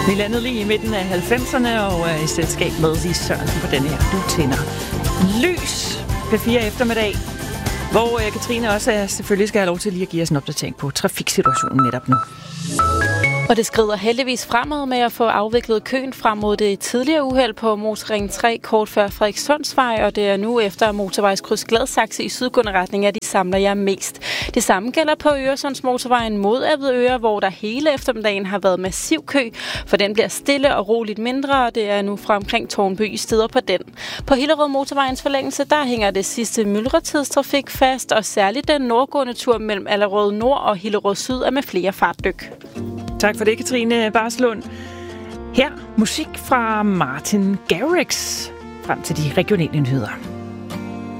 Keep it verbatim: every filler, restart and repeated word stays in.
Vi landede lige i midten af halvfemserne og er i selskab med Lis Sørensen på denne her. Du tænder lys P fire eftermiddag, hvor Katrine også er, selvfølgelig skal have lov til lige at give os en opdatering på trafiksituationen netop nu. Og det skrider heldigvis fremad med at få afviklet køen frem mod det tidligere uheld på motorring tre kort før Frederikssundsvej, og det er nu efter motorvejskryds Gladsaxe i sydgående retning, at de samler jer mest. Det samme gælder på Øresundsmotorvejen mod Avedøre, hvor der hele eftermiddagen har været massiv kø, for den bliver stille og roligt mindre, og det er nu fra omkring Tårnby i steder på den. På Hillerød Motorvejens forlængelse, der hænger det sidste myldretidstrafik fast, og særligt den nordgående tur mellem Allerød Nord og Hillerød Syd er med flere fartdyk. Tak for det, Katrine Barslund. Her musik fra Martin Garrix frem til de regionale nyheder.